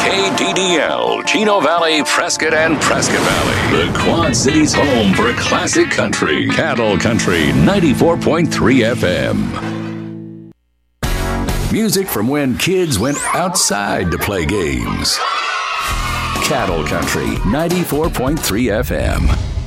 KDDL, Chino Valley, Prescott, and Prescott Valley. The Quad Cities' home for classic country. Cattle Country 94.3 FM. Music from when kids went outside to play games. Cattle Country 94.3 FM.